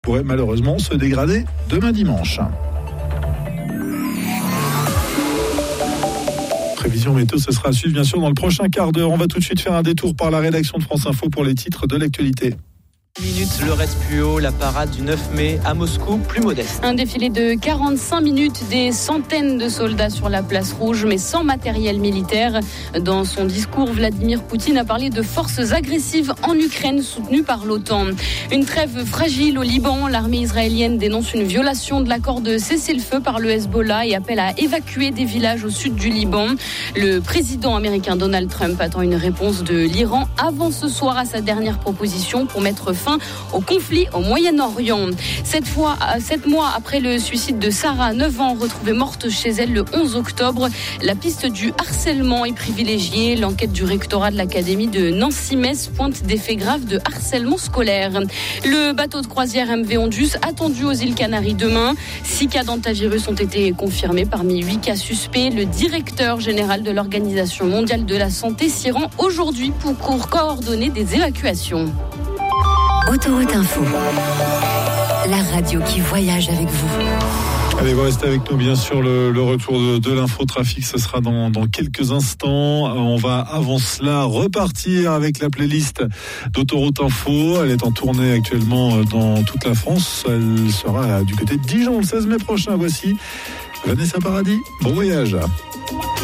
pourrait malheureusement se dégrader demain dimanche. Prévision météo, ce sera à suivre bien sûr dans le prochain quart d'heure. On va tout de suite faire un détour par la rédaction de France Info pour les titres de l'actualité. Minutes, le reste plus haut, la parade du 9 mai à Moscou, plus modeste. Un défilé de 45 minutes, des centaines de soldats sur la place rouge, mais sans matériel militaire. Dans son discours, Vladimir Poutine a parlé de forces agressives en Ukraine soutenues par l'OTAN. Une trêve fragile au Liban, l'armée israélienne dénonce une violation de l'accord de cessez-le-feu par le Hezbollah et appelle à évacuer des villages au sud du Liban. Le président américain Donald Trump attend une réponse de l'Iran avant ce soir à sa dernière proposition pour mettre fin au conflit au Moyen-Orient. 7 mois après le suicide de Sarah, 9 ans, retrouvée morte chez elle le 11 octobre, la piste du harcèlement est privilégiée. L'enquête du rectorat de l'académie de Nancy-Metz pointe des faits graves de harcèlement scolaire. Le bateau de croisière MV Ondus attendu aux îles Canaries demain. 6 cas d'hantavirus ont été confirmés parmi 8 cas suspects. Le directeur général de l'Organisation mondiale de la santé s'y rend aujourd'hui pour coordonner des évacuations. Autoroute Info, la radio qui voyage avec vous. Allez, vous restez avec nous, bien sûr, le retour de l'infotrafic, ce sera dans quelques instants. On va, avant cela, repartir avec la playlist d'Autoroute Info. Elle est en tournée actuellement dans toute la France. Elle sera du côté de Dijon le 16 mai prochain. Voici Vanessa Paradis. Bon voyage.